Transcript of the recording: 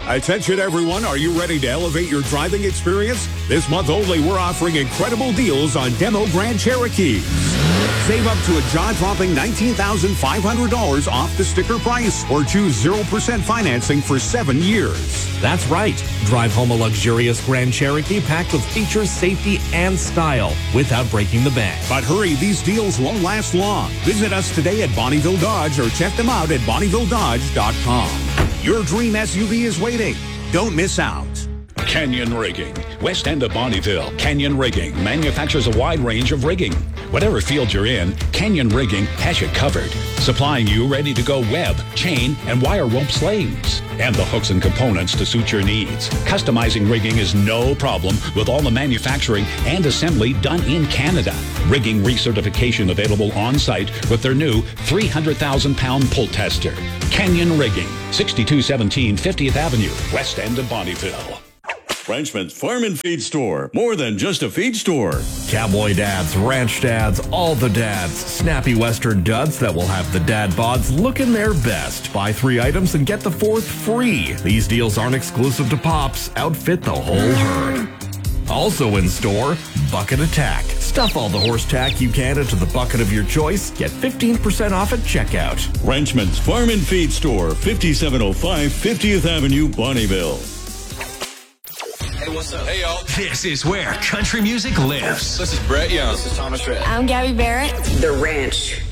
Attention everyone, are you ready to elevate your driving experience? This month only, we're offering incredible deals on demo Grand Cherokees. Save up to a jaw-dropping $19,500 off the sticker price or choose 0% financing for 7 years. That's right. Drive home a luxurious Grand Cherokee packed with features, safety, and style without breaking the bank. But hurry, these deals won't last long. Visit us today at Bonneville Dodge or check them out at BonnevilleDodge.com. Your dream SUV is waiting. Don't miss out. Canyon Rigging. West End of Bonneville. Canyon Rigging manufactures a wide range of rigging. Whatever field you're in, Canyon Rigging has you covered. Supplying you ready-to-go web, chain, and wire rope slings. And the hooks and components to suit your needs. Customizing rigging is no problem with all the manufacturing and assembly done in Canada. Rigging recertification available on-site with their new 300,000-pound pull tester. Canyon Rigging, 6217 50th Avenue, West End of Bonneville. Frenchman's Farm and Feed Store. More than just a feed store. Cowboy dads, ranch dads, all the dads. Snappy Western duds that will have the dad bods looking their best. Buy 3 items and get the 4th free. These deals aren't exclusive to Pops. Outfit the whole herd. Also in store, Bucket Attack. Stuff all the horse tack you can into the bucket of your choice. Get 15% off at checkout. Frenchman's Farm and Feed Store, 5705 50th Avenue, Bonneville. Hey, what's up? Hey, y'all. This is where country music lives. This is Brett Young. This is Thomas Rhett. I'm Gabby Barrett. The Ranch.